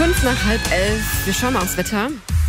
11:05. Wir schauen mal aufs Wetter.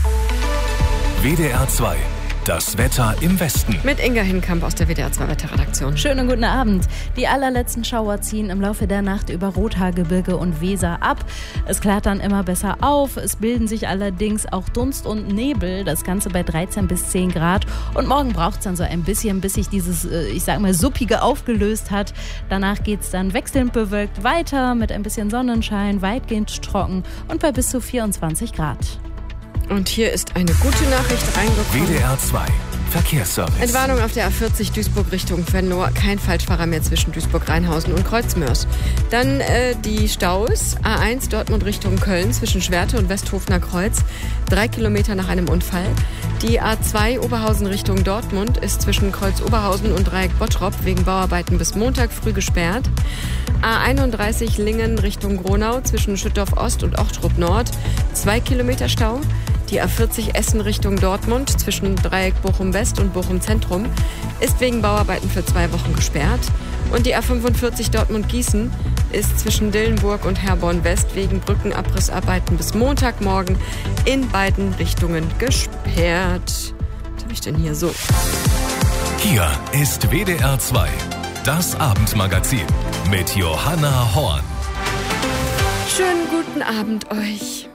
WDR 2. Das Wetter im Westen. Mit Inga Hinkamp aus der WDR 2 Wetterredaktion. Schönen guten Abend. Die allerletzten Schauer ziehen im Laufe der Nacht über Rothaargebirge und Weser ab. Es klart dann immer besser auf. Es bilden sich allerdings auch Dunst und Nebel. Das Ganze bei 13 bis 10 Grad. Und morgen braucht es dann so ein bisschen, bis sich dieses, Suppige aufgelöst hat. Danach geht es dann wechselnd bewölkt weiter mit ein bisschen Sonnenschein, weitgehend trocken und bei bis zu 24 Grad. Und hier ist eine gute Nachricht reingekommen. WDR 2. Verkehrsservice. Entwarnung auf der A40 Duisburg Richtung Venlo. Kein Falschfahrer mehr zwischen Duisburg-Rheinhausen und Kreuzmörs. Dann die Staus. A1 Dortmund Richtung Köln zwischen Schwerte und Westhofener Kreuz. 3 Kilometer nach einem Unfall. Die A2 Oberhausen Richtung Dortmund ist zwischen Kreuz Oberhausen und Dreieck Bottrop wegen Bauarbeiten bis Montag früh gesperrt. A31 Lingen Richtung Gronau zwischen Schüttorf Ost und Ochtrup Nord. 2 Kilometer Stau. Die A40 Essen Richtung Dortmund zwischen Dreieck Bochum West und Bochum Zentrum ist wegen Bauarbeiten für 2 Wochen gesperrt. Und die A45 Dortmund Gießen ist zwischen Dillenburg und Herborn West wegen Brückenabrissarbeiten bis Montagmorgen in beiden Richtungen gesperrt. Was habe ich denn hier so? Hier ist WDR 2. Das Abendmagazin mit Johanna Horn. Schönen guten Abend euch.